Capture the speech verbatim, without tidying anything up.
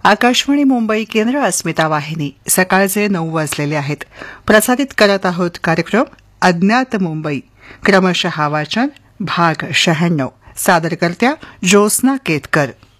आकाशवाणी मुंबई केंद्र अस्मिता वाहिनी सकाळचे नऊ वाजलेले आहेत. प्रसारित करत आहोत कार्यक्रम अज्ञात मुंबई क्रमशः वाचन भाग शहाण्णव. सादरकर्त्या ज्योत्स्ना केतकर.